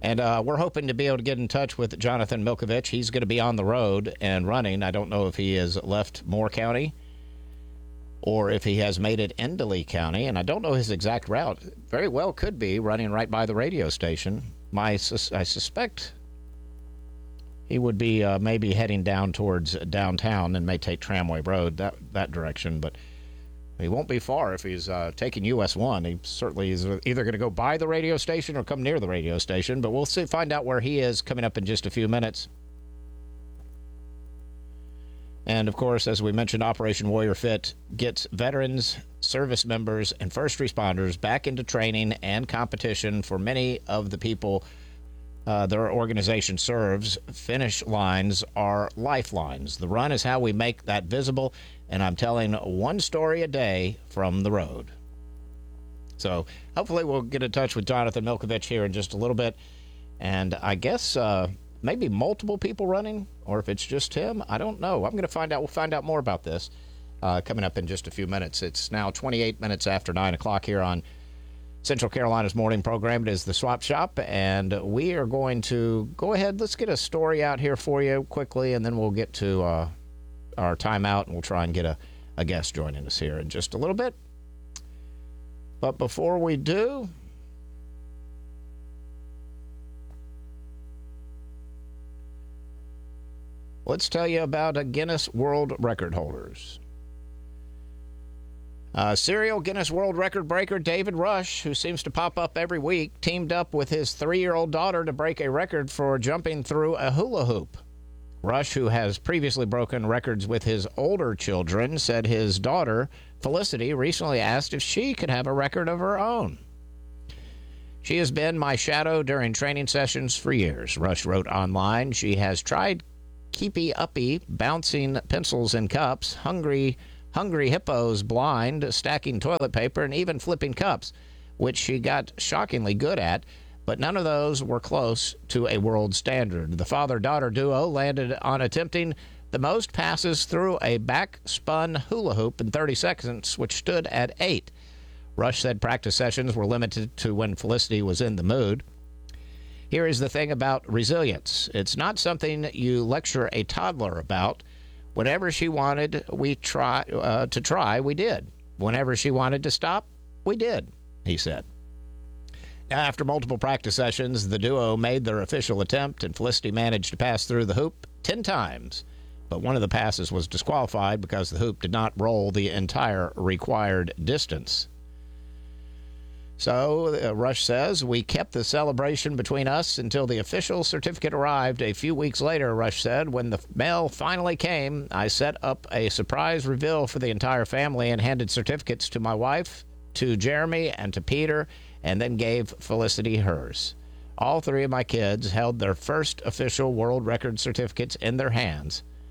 And we're hoping to be able to get in touch with Jonathan Milkovich. He's going to be on the road and running. I don't know if he has left Moore County or if he has made it into Lee County, and I don't know his exact route. Very well could be running right by the radio station. I suspect he would be maybe heading down towards downtown and may take Tramway Road that direction, but he won't be far if he's taking US 1. He certainly is either going to go by the radio station or come near the radio station, but we'll find out where he is coming up in just a few minutes. And, of course, as we mentioned, Operation Warrior Fit gets veterans, service members, and first responders back into training and competition for many of the people their organization serves. Finish lines are lifelines. The run is how we make that visible, and I'm telling one story a day from the road. So hopefully we'll get in touch with Jonathan Milkovich here in just a little bit. And I guess maybe multiple people running, or if it's just him, I don't know. I'm going to find out. We'll find out more about this coming up in just a few minutes. It's now 28 minutes after 9 o'clock here on Central Carolina's morning program. It is the Swap Shop, and we are going to go ahead. Let's get a story out here for you quickly, and then we'll get to our timeout, and we'll try and get a guest joining us here in just a little bit. But before we do, let's tell you about Guinness World Record holders. Serial Guinness World Record breaker David Rush, who seems to pop up every week, teamed up with his 3-year-old daughter to break a record for jumping through a hula hoop. Rush, who has previously broken records with his older children, said his daughter, Felicity, recently asked if she could have a record of her own. She has been my shadow during training sessions for years, Rush wrote online. She has tried keepy-uppy, bouncing pencils and cups, hungry hippos blind, stacking toilet paper, and even flipping cups, which she got shockingly good at, but none of those were close to a world standard. The father-daughter duo landed on attempting the most passes through a back-spun hula hoop in 30 seconds, which stood at 8. Rush said practice sessions were limited to when Felicity was in the mood. Here is the thing about resilience. It's not something you lecture a toddler about. Whenever she wanted we try, we did. Whenever she wanted to stop, we did, he said. Now, after multiple practice sessions, the duo made their official attempt, and Felicity managed to pass through the hoop 10 times. But one of the passes was disqualified because the hoop did not roll the entire required distance. So, Rush says, we kept the celebration between us until the official certificate arrived a few weeks later, Rush said. When the mail finally came, I set up a surprise reveal for the entire family and handed certificates to my wife, to Jeremy, and to Peter, and then gave Felicity hers. All 3 of my kids held their first official world record certificates in their hands.